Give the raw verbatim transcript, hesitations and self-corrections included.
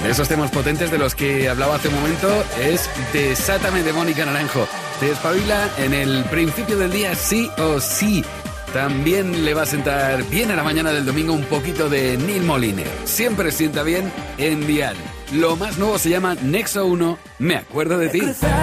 Esos temas potentes de los que hablaba hace un momento es Desátame de Mónica Naranjo. Te espabila en el principio del día sí o sí. También le va a sentar bien a la mañana del domingo un poquito de Neil Moliner. Siempre sienta bien en Dial. Lo más nuevo se llama Nexo uno, Me acuerdo de ti.